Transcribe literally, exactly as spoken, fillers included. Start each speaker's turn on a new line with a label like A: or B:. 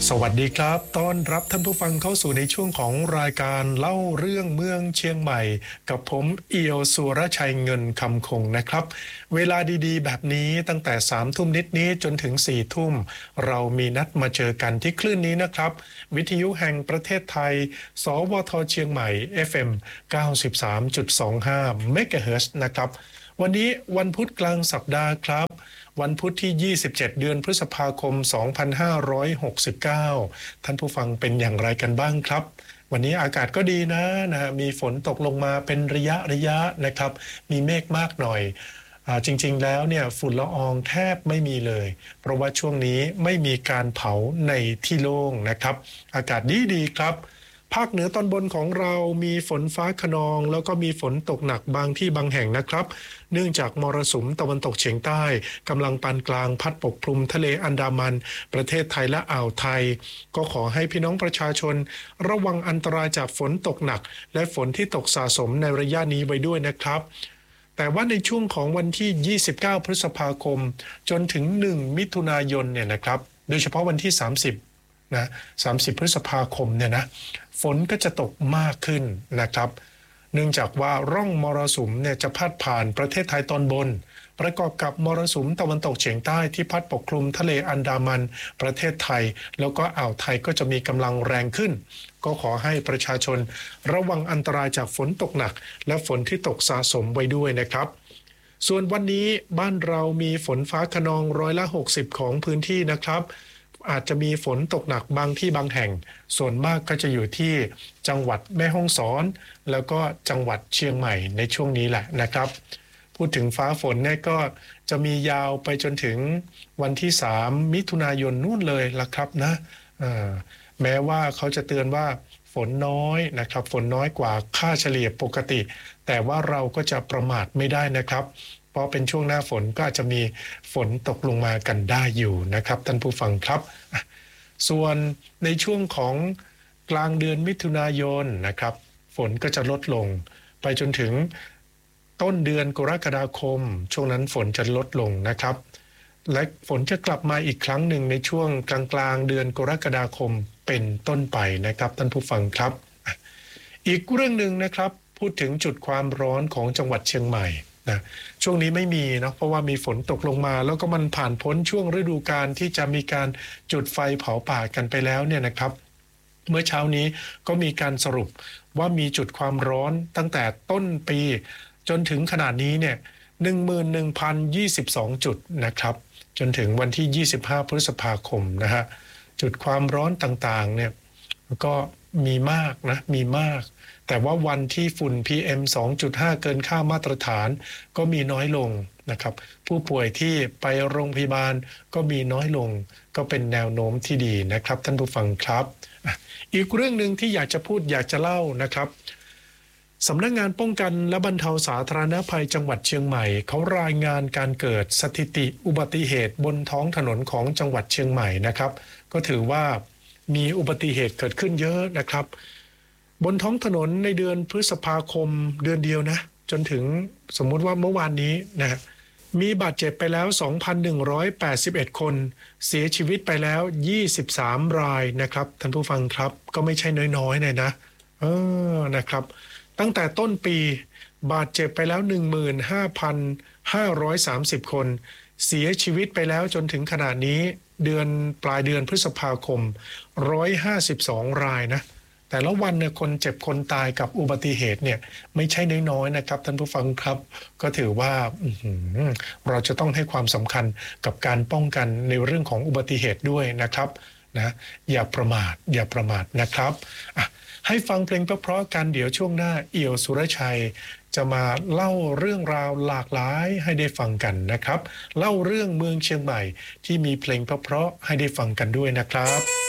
A: สวัสดีครับต้อนรับท่านผู้ฟังเข้าสู่ในช่วงของรายการเล่าเรื่องเมืองเชียงใหม่กับผมเอียวสุรชัยเงินคำคงนะครับเวลาดีๆแบบนี้ตั้งแต่สามทุ่มนิดนี้จนถึงสี่ทุ่มเรามีนัดมาเจอกันที่คลื่นนี้นะครับวิทยุแห่งประเทศไทยสวทเชียงใหม่ เอฟ เอ็ม เก้าสิบสามจุดสองห้า เมกะเฮิรตซ์นะครับวันนี้วันพุธกลางสัปดาห์ครับวันพุธที่ยี่สิบเจ็ดเดือนพฤษภาคมสองพันห้าร้อยหกสิบเก้าท่านผู้ฟังเป็นอย่างไรกันบ้างครับวันนี้อากาศก็ดีนะนะมีฝนตกลงมาเป็นระยะระยะนะครับมีเมฆมากหน่อยอ่าจริงๆแล้วเนี่ยฝุ่นละอองแทบไม่มีเลยเพราะว่าช่วงนี้ไม่มีการเผาในที่โล่งนะครับอากาศดีดีครับภาคเหนือตอนบนของเรามีฝนฟ้าคะนองแล้วก็มีฝนตกหนักบางที่บางแห่งนะครับเนื่องจากมรสุมตะวันตกเฉียงใต้กำลังปานกลางพัดปกคลุมทะเลอันดามันประเทศไทยและอ่าวไทยก็ขอให้พี่น้องประชาชนระวังอันตรายจากฝนตกหนักและฝนที่ตกสะสมในระยะนี้ไว้ด้วยนะครับแต่ว่าในช่วงของวันที่ยี่สิบเก้าพฤษภาคมจนถึงหนึ่งมิถุนายนเนี่ยนะครับโดยเฉพาะวันที่สามสิบนะสามสิบพฤษภาคมเนี่ยนะฝนก็จะตกมากขึ้นนะครับเนื่องจากว่าร่องมรสุมเนี่ยจะพัดผ่านประเทศไทยตอนบนประกอบกับมรสุมตะวันตกเฉียงใต้ที่พัดปกคลุมทะเลอันดามันประเทศไทยแล้วก็อ่าวไทยก็จะมีกำลังแรงขึ้นก็ขอให้ประชาชนระวังอันตรายจากฝนตกหนักและฝนที่ตกสะสมไว้ด้วยนะครับส่วนวันนี้บ้านเรามีฝนฟ้าคะนองร้อยละหกสิบของพื้นที่นะครับอาจจะมีฝนตกหนักบางที่บางแห่งส่วนมากก็จะอยู่ที่จังหวัดแม่ฮ่องสอนแล้วก็จังหวัดเชียงใหม่ในช่วงนี้แหละนะครับพูดถึงฟ้าฝนเนี่ยก็จะมียาวไปจนถึงวันที่สามมิถุนายนนู่นเลยละครับนะแม้ว่าเขาจะเตือนว่าฝนน้อยนะครับฝนน้อยกว่าค่าเฉลี่ยปกติแต่ว่าเราก็จะประมาทไม่ได้นะครับเพราะเป็นช่วงหน้าฝนก็อาจจะมีฝนตกลงมากันได้อยู่นะครับท่านผู้ฟังครับส่วนในช่วงของกลางเดือนมิถุนายนนะครับฝนก็จะลดลงไปจนถึงต้นเดือนกรกฎาคมช่วงนั้นฝนจะลดลงนะครับและฝนจะกลับมาอีกครั้งหนึ่งในช่วงกลางกลางเดือนกรกฎาคมเป็นต้นไปนะครับท่านผู้ฟังครับอีกเรื่องหนึ่งนะครับพูดถึงจุดความร้อนของจังหวัดเชียงใหม่นะช่วงนี้ไม่มีนะเพราะว่ามีฝนตกลงมาแล้วก็มันผ่านพ้นช่วงฤดูกาลที่จะมีการจุดไฟเผาป่ากันไปแล้วเนี่ยนะครับเมื่อเช้านี้ก็มีการสรุปว่ามีจุดความร้อนตั้งแต่ต้นปีจนถึงขนาดนี้เนี่ย หนึ่งหมื่นหนึ่งพันยี่สิบสอง จุดนะครับจนถึงวันที่ยี่สิบห้าพฤษภาคมนะฮะจุดความร้อนต่างๆเนี่ยก็มีมากนะมีมากแต่ว่าวันที่ฝุ่น พี เอ็ม สองจุดห้า เกินค่ามาตรฐานก็มีน้อยลงนะครับผู้ป่วยที่ไปโรงพยาบาลก็มีน้อยลงก็เป็นแนวโน้มที่ดีนะครับท่านผู้ฟังครับอีกเรื่องหนึ่งที่อยากจะพูดอยากจะเล่านะครับสำนักงานป้องกันและบรรเทาสาธารณภัยจังหวัดเชียงใหม่เขารายงานการเกิดสถิติอุบัติเหตุบนท้องถนนของจังหวัดเชียงใหม่นะครับก็ถือว่ามีอุบัติเหตุเกิดขึ้นเยอะนะครับบนท้องถนนในเดือนพฤษภาคมเดือนเดียวนะจนถึงสมมุติว่าเมื่อวานนี้นะมีบาดเจ็บไปแล้ว สองพันหนึ่งร้อยแปดสิบเอ็ด คนเสียชีวิตไปแล้วยี่สิบสามรายนะครับท่านผู้ฟังครับก็ไม่ใช่น้อยๆเลยนะเออนะครับตั้งแต่ต้นปีบาดเจ็บไปแล้ว หนึ่งหมื่นห้าพันห้าร้อยสามสิบ คนเสียชีวิตไปแล้วจนถึงขณะนี้เดือนปลายเดือนพฤษภาคมหนึ่งร้อยห้าสิบสองรายนะแต่ละวันเนี่ยคนเจ็บคนตายกับอุบัติเหตุเนี่ยไม่ใช่น้อยๆนะครับท่านผู้ฟังครับก็ถือว่าเราจะต้องให้ความสำคัญกับการป้องกันในเรื่องของอุบัติเหตุด้วยนะครับนะอย่าประมาทอย่าประมาทนะครับให้ฟังเพลงเพราะๆกันเดี๋ยวช่วงหน้าเอี่ยวสุรชัยจะมาเล่าเรื่องราวหลากหลายให้ได้ฟังกันนะครับเล่าเรื่องเมืองเชียงใหม่ที่มีเพลงเพราะๆให้ได้ฟังกันด้วยนะครับ